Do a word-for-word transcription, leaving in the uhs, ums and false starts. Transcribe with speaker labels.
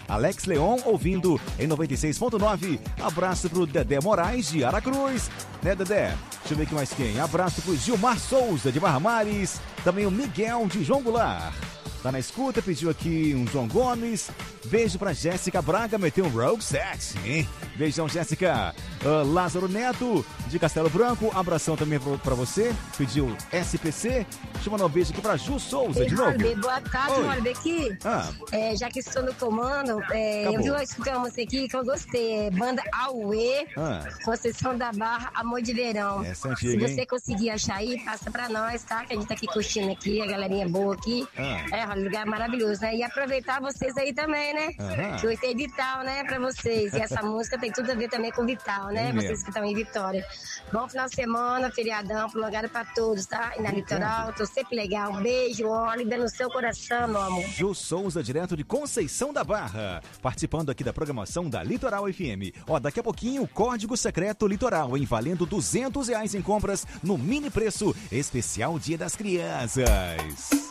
Speaker 1: Alex Leon ouvindo em noventa e seis ponto nove. Abraço pro Dedé Moraes de Aracruz. Né, Dedé? Deixa eu ver aqui mais quem. Abraço pro Gilmar Souza de Barra Mares. Também o Miguel de João Goulart. Tá na escuta, pediu aqui um João Gomes. Beijo pra Jéssica Braga, meteu um Rogue Set, hein? Beijão, Jéssica. Uh, Lázaro Neto, de Castelo Branco. Abração também pra, pra você. Pediu S P C. Deixa eu mandar um beijo aqui pra Ju Souza, de novo.
Speaker 2: Harvey, boa tarde, Harvey, aqui.
Speaker 1: Ah.
Speaker 2: É, já que estou no comando, é, eu vi escutando uma música aqui que eu gostei. É Banda Aue,
Speaker 1: ah.
Speaker 2: Conceição da Barra, Amor de Verão.
Speaker 1: Essa é antiga,
Speaker 2: Se você
Speaker 1: hein?
Speaker 2: conseguir achar aí, passa pra nós, tá? Que a gente tá aqui curtindo aqui, a galerinha boa aqui.
Speaker 1: Ah.
Speaker 2: É, um lugar maravilhoso, né? E aproveitar vocês aí também, né?
Speaker 1: Aham.
Speaker 2: Que hoje tem Vital, né, pra vocês. E essa música tem tudo a ver também com Vital, né?
Speaker 1: É
Speaker 2: Vocês
Speaker 1: mesmo.
Speaker 2: que estão em Vitória. Bom final de semana, feriadão, prolongado pra todos, tá? E na Litoral, tô sempre legal. Um beijo, olha, no seu coração, meu amor.
Speaker 1: Ju Souza, direto de Conceição da Barra, participando aqui da programação da Litoral F M. Ó, daqui a pouquinho, Código Secreto Litoral, hein? Valendo duzentos reais em compras no mini preço especial Dia das Crianças.